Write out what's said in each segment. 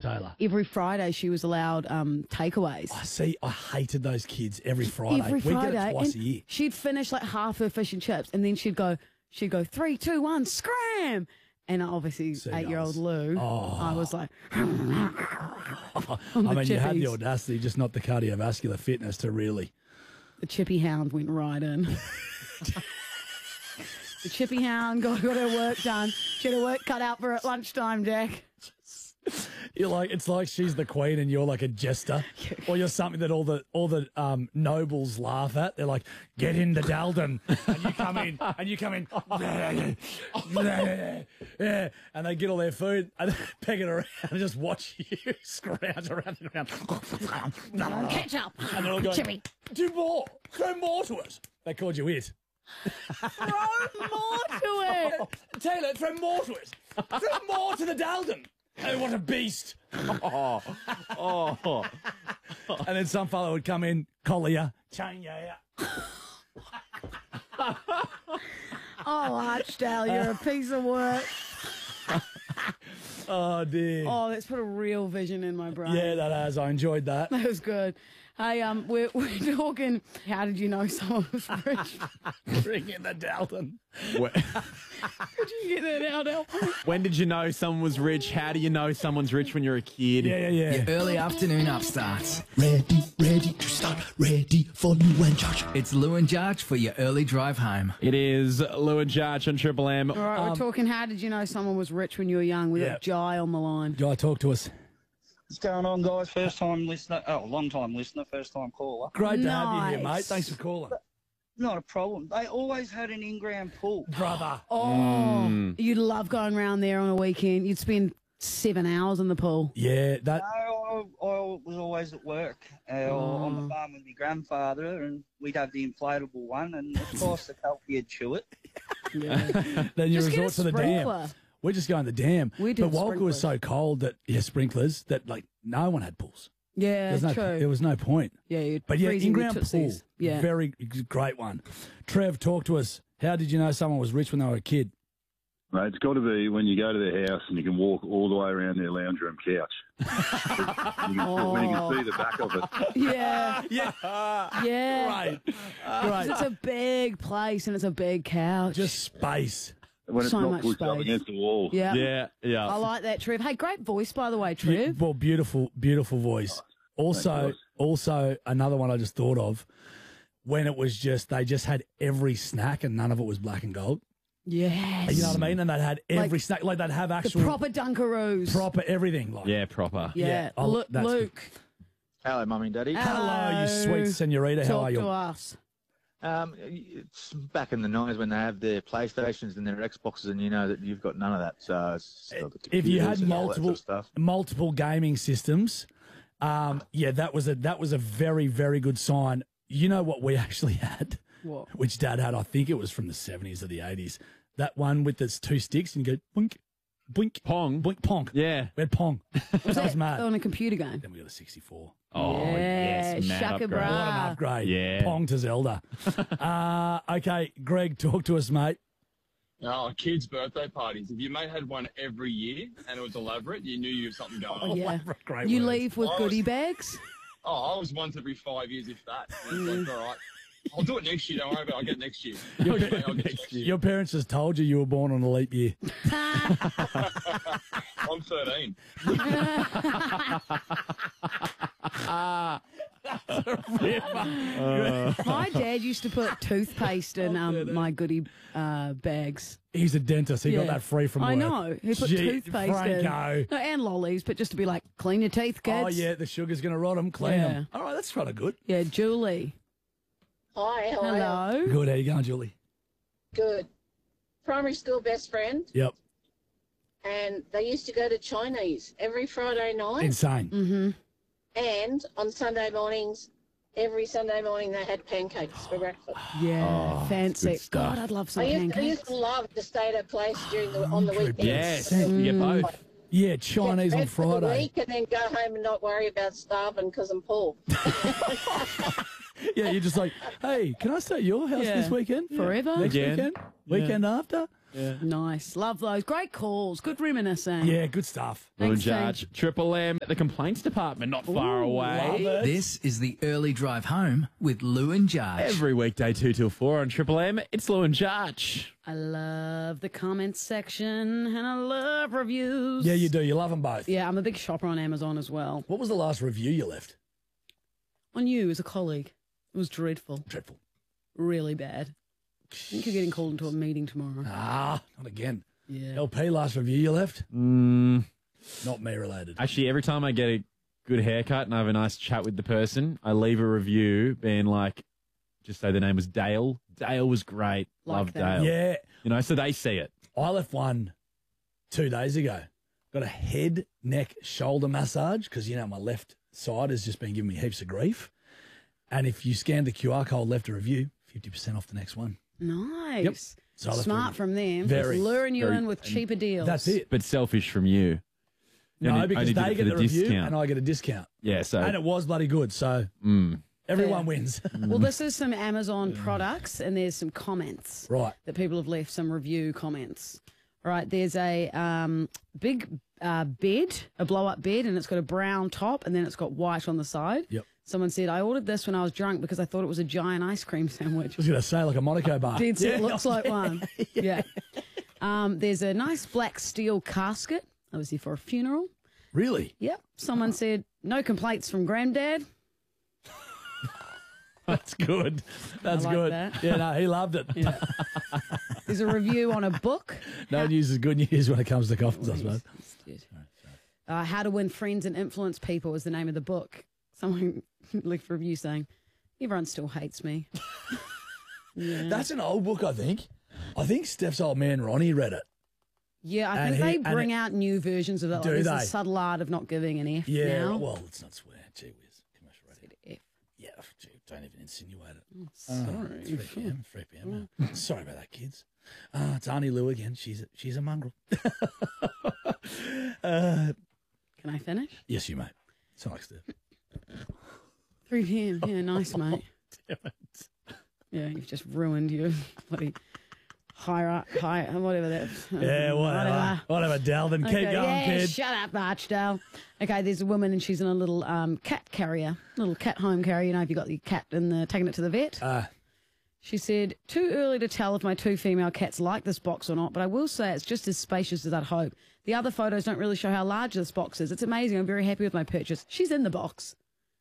Taylor? Every Friday she was allowed takeaways. I see. I hated those kids every Friday. Every Friday. We get it twice a and year. She'd finish like half her fish and chips, and then she'd go 3, 2, 1, scram! And obviously, 8-year-old Lou, I was like, I mean, you had the audacity, just not the cardiovascular fitness to really. The chippy hound went right in. The chippy hound got her work done. She had her work cut out for her at lunchtime, Jack. It's like she's the queen and you're like a jester, or you're something that all the nobles laugh at. They're like, get in the Daldon, and you come in, yeah, and they get all their food and peg it around and just watch you scrounge around and around. Catch up, and they're all going, chippy. Do more, throw more to it. They called you it. Throw more to it, Taylor. Throw more to it. Throw more to the Daldon. Oh, what a beast! And then some fellow would come in, collar you, chain you out. Oh, Archdale, you're a piece of work. Oh, dear. Oh, that's put a real vision in my brain. Yeah, that has. I enjoyed that. That was good. Hey, we're talking, how did you know someone was rich? Bring in the Dalton. Could you get that out, Al? When did you know someone was rich? How do you know someone's rich when you're a kid? Yeah. Your early afternoon upstarts. Ready to start, ready for Lou and Josh. It's Lou and Jarch for your early drive home. It is Lou and Jarch on Triple M. All right, we're talking, how did you know someone was rich when you were young? We got Jai on the line. Jai, talk to us. What's going on, guys? First time listener. Oh, long time listener, first time caller. Great to have you here, mate. Thanks for calling. Not a problem. They always had an in-ground pool. Brother. Oh, you'd love going around there on a weekend. You'd spend 7 hours in the pool. Yeah, that. No, I was always at work on the farm with my grandfather, and we'd have the inflatable one, and of course the you'd chew it. Yeah. Then you Just get resort a to the sprinkler. dam. We're just going to the dam. We did but Walker was sprinklers. so cold that, sprinklers, that like no one had pools. Yeah, There true. was no point. Yeah, you'd But yeah, freezing in-ground the pool, tootsies. Yeah. very great one. Trev, talk to us. How did you know someone was rich when they were a kid? Mate, it's got to be when you go to their house and you can walk all the way around their lounge room couch. When you can see the back of it. Yeah. Yeah. Great. It's a big place and it's a big couch. Just space. When it's So not much pushed up space. against the wall. Yeah. Yeah. I like that, Trev. Hey, great voice, by the way, Trev. Well, beautiful voice. Also, another one I just thought of, when it was they just had every snack and none of it was black and gold. Yes. You know what I mean? And they'd had every snack, like they'd have The actual proper Dunkaroos. proper everything. Like, Yeah, proper. Yeah. that's Luke. Hello, Mummy and Daddy. Hello, you sweet senorita. How Talk are you? to us. It's back in the 90s when they have their PlayStations and their Xboxes, and you know that you've got none of that. So it's got the If you computers had and all that sort of stuff. multiple gaming systems, that was a very, very good sign. You know what we actually had? What? Which Dad had, I think it was from the 70s or the 80s. That one with the two sticks and you go boink, boink, Pong. boink, pong. Yeah. We had pong. That was mad. On a computer game. Then we got a 64. Oh, Yeah, yes, man. shaka Upgrade. bra. What an upgrade. Yeah. Pong to Zelda. Okay, Greg, talk to us, mate. Oh, kids' birthday parties. If your mate had one every year and it was elaborate, you knew you had something going on. Yeah. Great You words. leave with I goodie was- bags? Oh, I was once every 5 years, if that. And it's like, all right, I'll do it next year. Don't worry about it. I'll get it next year. Your, Okay, I'll get it next year. your parents just told you were born on a leap year. I'm 13. My dad used to put toothpaste in my goodie bags. He's a dentist. He got that free from work. I know. He put toothpaste Franco. in. No, and lollies, but just to be like, clean your teeth, kids. Oh, yeah, the sugar's going to rot them. Clean them. All right, that's kind of good. Yeah, Julie. Hi, how are you? Hello. Good. How you going, Julie? Good. Primary school best friend, Yep. and they used to go to Chinese every Friday night, Insane. Mm-hmm. and on Sunday mornings, every Sunday morning they had pancakes for breakfast. Yeah, fancy. good stuff. God, I'd love some I used pancakes. to love to stay at a place on the weekends. Yes, you get both. Yeah, Chinese on Get fed for the Friday. week and then go home and not worry about starving because I'm poor. Yeah, you're just like, hey, can I stay at your house Yeah. this weekend? Forever? Next Again. weekend? Weekend after? Nice. Love those. Great calls. Good reminiscing. Yeah, good stuff. Lou and Thanks, team. Judge, Triple M, the complaints department, not far away. love it. This is the early drive home with Lou and Judge. Every weekday 2 till 4 on Triple M, it's Lou and Judge. I love the comments section and I love reviews. Yeah, you do. You love them both. Yeah, I'm a big shopper on Amazon as well. What was the last review you left? On you as a colleague. It was dreadful. Dreadful. Really bad. I think you're getting called into a meeting tomorrow. Ah, not again. Yeah. LP, last review you left? Mm, Not me related. actually, every time I get a good haircut and I have a nice chat with the person, I leave a review being like, just say the name was Dale. Dale was great. Like Love that. Dale. Yeah, You know, so they see it. I left one 2 days ago. Got a head, neck, shoulder massage because, you know, my left side has just been giving me heaps of grief. And if you scan the QR code, left a review, 50% off the next one. Nice. Yep. So I left Smart a- from them. Very, Just luring you very- in with cheaper deals. That's it. But selfish from you. You No, only- because only did they it for get the review discount. and I get a discount. Yeah, so And it was bloody good. So everyone wins. Well, this is some Amazon products and there's some comments. Right. That people have left, some review comments. All right, there's a big bed, a blow-up bed, and it's got a brown top and then it's got white on the side. Yep. Someone said, I ordered this when I was drunk because I thought it was a giant ice cream sandwich. I was going to say like a Monaco bar. Dead set, Yeah. looks like one. Yeah. There's a nice black steel casket, obviously for a funeral. Really? Yep. Someone said, no complaints from Granddad. That's good. That's like good. that. Yeah, no, he loved it. There's a review on a book. No news is good news when it comes to coffins, I suppose. How to Win Friends and Influence People is the name of the book. Someone left a review saying, everyone still hates me. Yeah. That's an old book, I think. I think Steph's old man Ronnie read it. Yeah, I And think he- they and bring it- out new versions of it. Like Do there's they? the subtle art of not giving an F Yeah, now. well, let's not swear. Gee whiz, commercial radio. F. Yeah, gee, don't even insinuate it. Sorry. 3 p.m. 3 p.m. Sorry about that, kids. It's Auntie Lou again. She's a mongrel. Can I finish? Yes, you may. It's not like Steph. 3 p.m. Yeah, nice, mate. Damn it. Yeah, you've just ruined your bloody whatever that. Yeah, whatever, Dal. Then keep Okay, going, yeah, kid. shut up, Archdale. Okay, there's a woman and she's in a little cat carrier, little cat home carrier. You know, if you got your cat and taking it to the vet. She said, too early to tell if my 2 female cats like this box or not, but I will say it's just as spacious as I'd hope. The other photos don't really show how large this box is. It's amazing. I'm very happy with my purchase. She's in the box.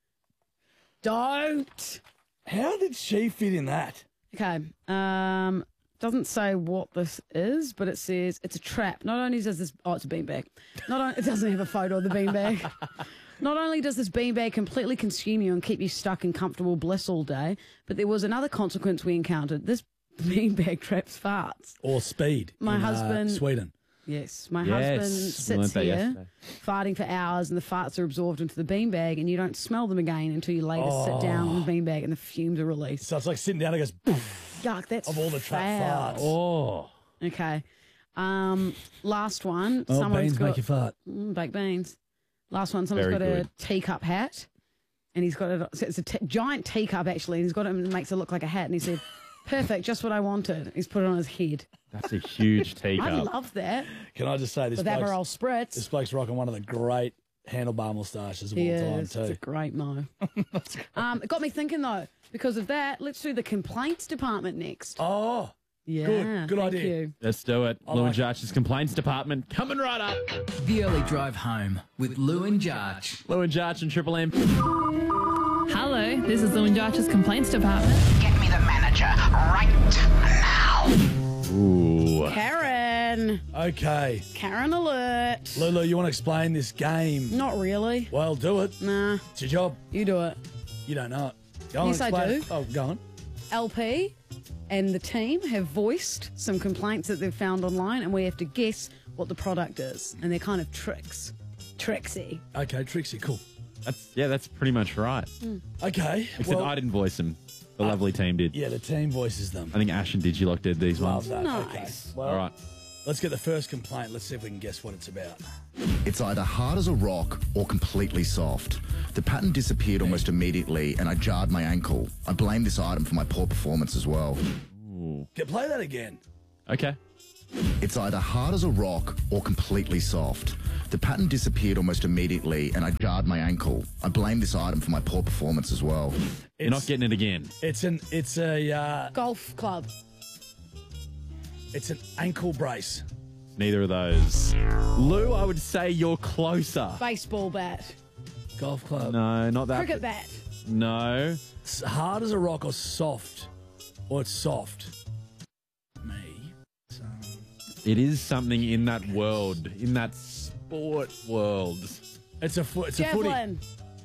Don't. How did she fit in that? Okay. Doesn't say what this is, but it says it's a trap. Not only does this... Oh, it's a beanbag. It doesn't have a photo of the beanbag. Not only does this beanbag completely consume you and keep you stuck in comfortable bliss all day, but there was another consequence we encountered. This beanbag traps farts. Or speed. My in, husband- Sweden. Yes, my Yes, husband we sits learnt that here yesterday. farting for hours and the farts are absorbed into the beanbag and you don't smell them again until you later sit down on the beanbag and the fumes are released. So it's like sitting down and goes, poof, Yuck, that's of all the trap foul. farts. Oh. Okay. Last one. Oh, Someone's beans got make you fart. baked beans. Last one. Someone's Very got a good. teacup hat, and he's got it. It's a giant teacup actually, and he's got it and makes it look like a hat. And he said, "Perfect, just what I wanted." He's put it on his head. That's a huge teacup. I love that. Can I just say this With bloke's, Aperol spritz. this bloke's rocking one of the great handlebar moustaches of He all time is. too. It's a great mo. It got me thinking though. Because of that, let's do the complaints department next. Oh, Yeah, good thank idea. you. Let's do it. I Lou like and Jarch's complaints department coming right up. The early drive home with Lou and Jarch. Lou and Jarch and Triple M. Hello, this is Lou and Jarch's complaints department. Get me the manager right now. Ooh. Karen. Okay. Karen alert. Lulu, you want to explain this game? Not really. Well, do it. Nah. It's your job. You do it. You don't know it. Go on, Yes, I explain do. it. Oh, go on. LP and the team have voiced some complaints that they've found online, and we have to guess what the product is. And they're kind of tricks. Tricksy. Okay, Trixie, cool. That's pretty much right. Okay. Except well, I didn't voice them. The lovely team did. Yeah, the team voices them. I think Ash and Digilock did these Love ones. that. Nice. Okay. Well, All right. let's get the first complaint. Let's see if we can guess what it's about. It's either hard as a rock or completely soft. The pattern disappeared almost immediately and I jarred my ankle. I blame this item for my poor performance as well. Play that again. Okay. It's either hard as a rock or completely soft. The pattern disappeared almost immediately, and I jarred my ankle. I blame this item for my poor performance as well. You're not getting it again. It's a Golf club. It's an ankle brace. Neither of those. Lou, I would say you're closer. Baseball bat. Golf club. No, not that. Cricket bat. No. It's hard as a rock or soft? Or it's soft? It is something in that world, in that sport world. It's a footy. Javelin.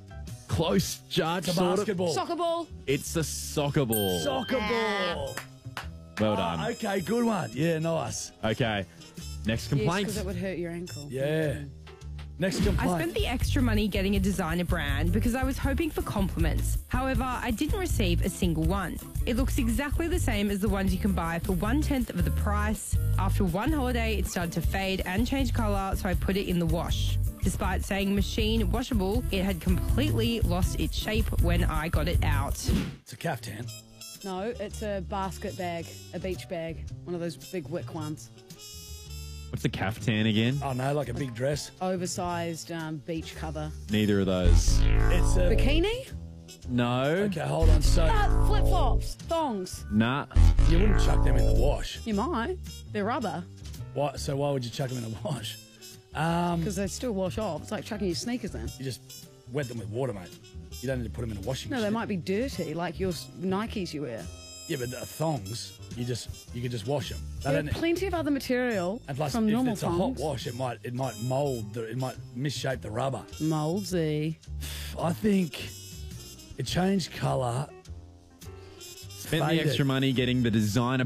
Close, Judge. It's a basketball. Soccer ball. It's a soccer ball. Soccer ball. Well done. Okay, good one. Yeah, nice. Okay. Next Yes, complaint. because it would hurt your ankle. Yeah. Next I complaint. spent the extra money getting a designer brand because I was hoping for compliments. However, I didn't receive a single one. It looks exactly the same as the ones you can buy for 1/10 of the price. After one holiday, it started to fade and change colour, so I put it in the wash. Despite saying machine washable, it had completely lost its shape when I got it out. It's a caftan. No, it's a basket bag, a beach bag, one of those big wick ones. What's a caftan again? Oh, no, like a big dress. Oversized beach cover. Neither of those. It's a... Bikini? No. Okay, hold on. So... Flip-flops, thongs. Nah. You wouldn't chuck them in the wash. You might. They're rubber. Why? So why would you chuck them in the wash? Because they still wash off. It's like chucking your sneakers in. You just wet them with water, mate. You don't need to put them in a washing No, machine. they might be dirty, like your Nikes you wear. Yeah, but the thongs, you could just wash them. They There are don't- plenty of other material and plus, from if normal it's a thongs. hot wash, it might mold. It might misshape the rubber. Moldsy. I think it changed colour. Spent the Faded. extra money getting the designer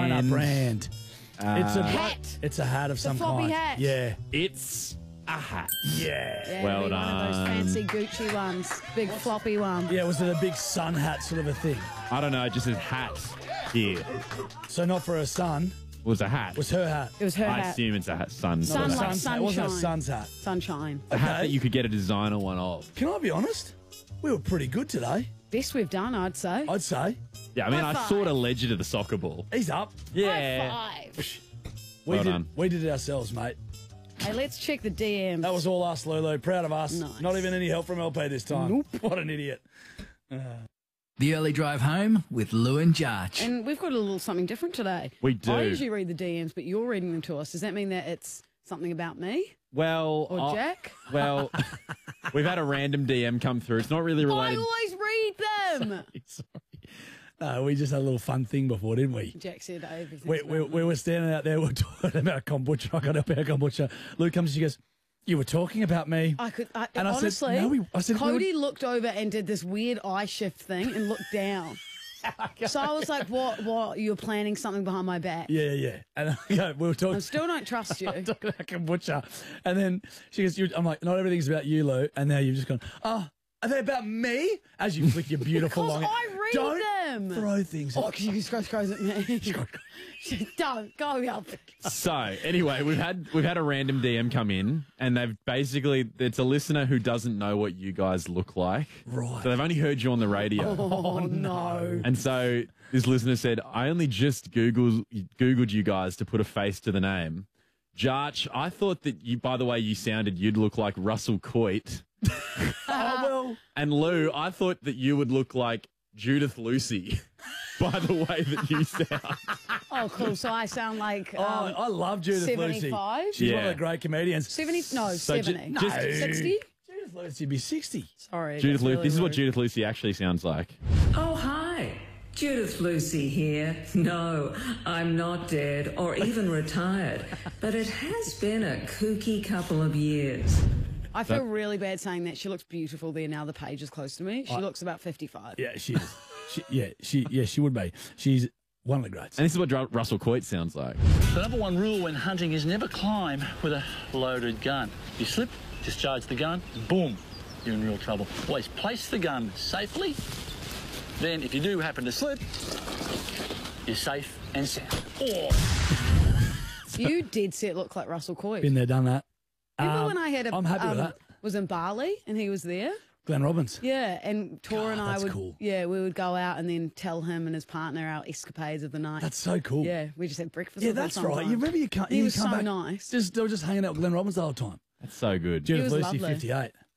brand. It's a Hat. It's a hat of some floppy kind. hat. Yeah. It's a hat. Yeah. Yeah, Well it'd be one of those done. fancy Gucci ones. Big floppy one. Yeah, was it a big sun hat sort of a thing? I don't know, it just says hat here. So not for her son. It was a hat. It was her hat. It was her I hat. assume it's a hat, sun. Sun not a like hat. Sun's hat. It wasn't a sunshine. sun's hat. Sunshine. A hat that you could get a designer one of. Can I be honest? We were pretty good today. Best we've done, I'd say. I'd say. Yeah, I mean, High I five. sort of led you to the soccer ball. He's up. Yeah. High five. Well done. We did it ourselves, mate. Hey, let's check the DMs. That was all us, Lulu. Proud of us. Nice. Not even any help from LP this time. Nope. What an idiot. The early drive home with Lou and Jarch. And we've got a little something different today. We do. I usually read the DMs, but you're reading them to us. Does that mean that it's something about me Well, or Jack? Well, we've had a random DM come through. It's not really I related. always read them. Sorry. No, we just had a little fun thing before, didn't we? Jack said everything. We were standing out there, we were talking about kombucha. I got up our kombucha. Luke comes and she goes, "You were talking about me." I could, And I said, honestly, "No, I said, we Cody looked over and did this weird eye shift thing and looked down. So I was like, what? You're planning something behind my back. Yeah. And we were talking. I still don't trust you. talking about kombucha. And then she goes, I'm like, not everything's about you, Lou. And now you've just gone, oh, are they about me? As you flick your beautiful Because long I read Don't them. throw things. Oh, because you scroll at me. Don't go up. So anyway, we've had a random DM come in, and they've basically it's a listener who doesn't know what you guys look like. Right. So they've only heard you on the radio. Oh no. And so this listener said, I only just Googled you guys to put a face to the name. Jarch, I thought that you, by the way you sounded, you'd look like Russell Coit. Oh, well. And Lou, I thought that you would look like Judith Lucy by the way that you sound. Oh, cool. So I sound like I love Judith 75? Lucy. She's one of Yeah. the great comedians. 70? No, So 70. just- 60? Judith Lucy would be 60. Sorry. Judith that's Lucy. really This is what rude. Judith Lucy actually sounds like. Oh, hi. Judith Lucy here. No, I'm not dead or even retired, but it has been a kooky couple of years. I feel really bad saying that. She looks beautiful there now. The page is close to me. She looks about 55. Yeah, she is. She would be. She's one of the greats. And this is what Russell Coit sounds like. The number one rule when hunting is never climb with a loaded gun. You slip, discharge the gun, boom, you're in real trouble. Always place the gun safely. Then, if you do happen to slip, you're safe and sound. You did set look like Russell Coit. Been there, done that. Remember when I had I'm happy with that. was in Bali and he was there? Glenn Robbins. Yeah, and Tor and I that's would, cool. we would go out and then tell him and his partner our escapades of the night. That's so cool. Yeah, we just had breakfast. Yeah, with him that's right. sometimes. You remember you can't. He you was come so back, nice. They were just hanging out with Glenn Robbins the whole time. That's so good. Judith was Lucy, lovely. 58.